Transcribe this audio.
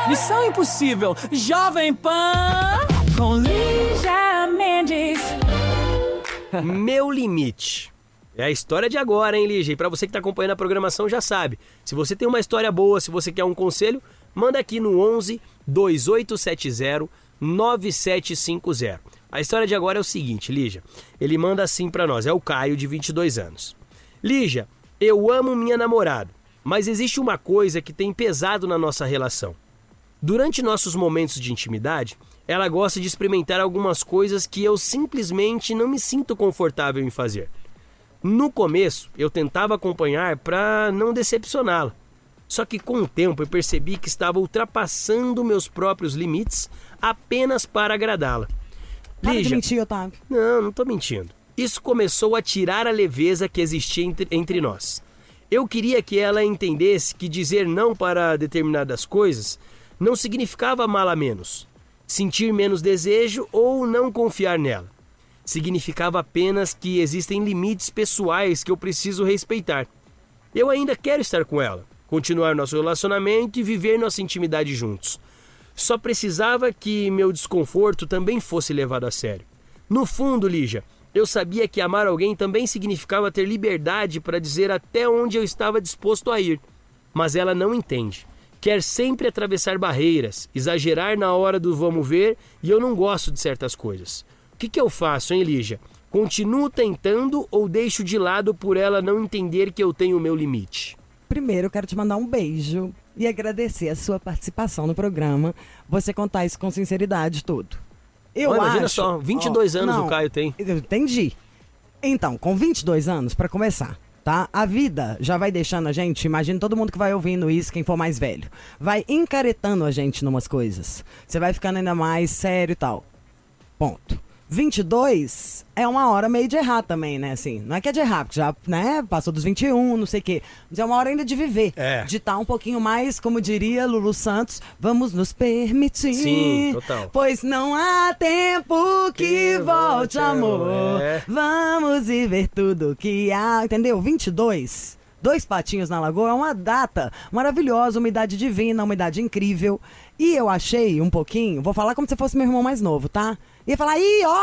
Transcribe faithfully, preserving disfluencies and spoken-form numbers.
Missão Impossível, Jovem Pan, com Lígia Mendes. Meu limite. É a história de agora, hein, Lígia? E pra você que tá acompanhando a programação já sabe. Se você tem uma história boa, se você quer um conselho, manda aqui no onze, dois oito sete zero, nove sete cinco zero. A história de agora é o seguinte, Lígia. Ele manda assim pra nós, é o Caio, de vinte e dois anos. Lígia, eu amo minha namorada, mas existe uma coisa que tem pesado na nossa relação. Durante nossos momentos de intimidade, ela gosta de experimentar algumas coisas que eu simplesmente não me sinto confortável em fazer. No começo, eu tentava acompanhar para não decepcioná-la. Só que com o tempo eu percebi que estava ultrapassando meus próprios limites apenas para agradá-la. Para Lígia, de mentir, Otávio. não, não tô mentindo. Isso começou a tirar a leveza que existia entre, entre nós. Eu queria que ela entendesse que dizer não para determinadas coisas não significava amá-la menos, sentir menos desejo ou não confiar nela. Significava apenas que existem limites pessoais que eu preciso respeitar. Eu ainda quero estar com ela, continuar nosso relacionamento e viver nossa intimidade juntos. Só precisava que meu desconforto também fosse levado a sério. No fundo, Lígia, eu sabia que amar alguém também significava ter liberdade para dizer até onde eu estava disposto a ir. Mas ela não entende. Quer sempre atravessar barreiras, exagerar na hora do vamos ver, e eu não gosto de certas coisas. O que, que eu faço, hein, Lígia? Continuo tentando ou deixo de lado por ela não entender que eu tenho o meu limite? Primeiro, eu quero te mandar um beijo e agradecer a sua participação no programa. Você contar isso com sinceridade, tudo. Eu Olha, acho... imagina só, vinte e dois ó, anos não, o Caio tem. Eu entendi. Então, com vinte e dois anos, pra começar, tá? A vida já vai deixando a gente, imagina todo mundo que vai ouvindo isso, quem for mais velho, vai encaretando a gente numas coisas. Você vai ficando ainda mais sério e tal. Ponto. vinte e dois é uma hora meio de errar também, né? Assim, não é que é de errar, porque já, né, passou dos vinte e um, não sei o quê. Mas é uma hora ainda de viver. É. De estar um pouquinho mais, como diria Lulu Santos, vamos nos permitir. Sim, total. Pois não há tempo que, Que volte, volte, amor. é. Vamos viver tudo que há. Entendeu? vinte e dois. Dois patinhos na lagoa é uma data maravilhosa, uma idade divina, uma idade incrível. E eu achei um pouquinho, vou falar como se fosse meu irmão mais novo, tá? Ia falar, ih, ó,